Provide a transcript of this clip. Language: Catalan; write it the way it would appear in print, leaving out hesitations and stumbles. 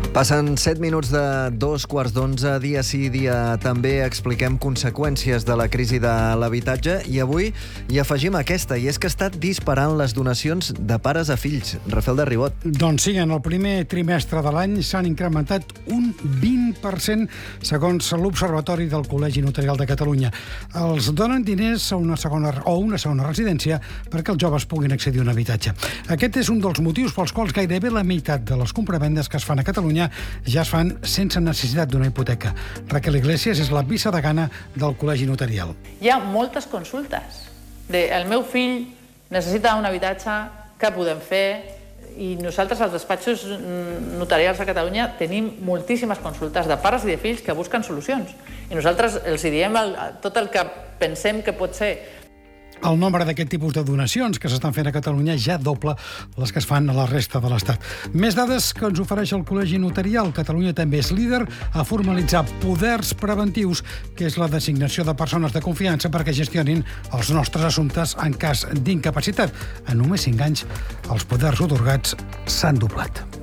Passen 7 minuts de 2:15, dia sí, dia també expliquem conseqüències de la crisi de l'habitatge i avui hi afegim aquesta, i és que està disparant les donacions de pares a fills. Rafael de Ribot. Doncs sí, en el primer trimestre de l'any s'han incrementat un 20% segons l'Observatori del Col·legi Notarial de Catalunya. Els donen diners a una segona residència perquè els joves puguin accedir a un habitatge. Aquest és un dels motius pels quals gairebé la meitat de les compravendes que es fan a Catalunya ja es fan sense necessitat d'una hipoteca. Raquel Iglesias és la vicedegana del Col·legi Notarial. Hi ha moltes consultes. El meu fill necessita un habitatge, què podem fer? I nosaltres, als despatxos notarials a Catalunya, tenim moltíssimes consultes de pares i de fills que busquen solucions. I nosaltres els diem tot el que pensem que pot ser. El nombre d'aquest tipus de donacions que s'estan fent a Catalunya ja doble les que es fan a la resta de l'Estat. Més dades que ens ofereix el Col·legi Notarial. Catalunya també és líder a formalitzar poders preventius, que és la designació de persones de confiança perquè gestionin els nostres assumptes en cas d'incapacitat. En només 5 anys, els poders atorgats s'han doblat.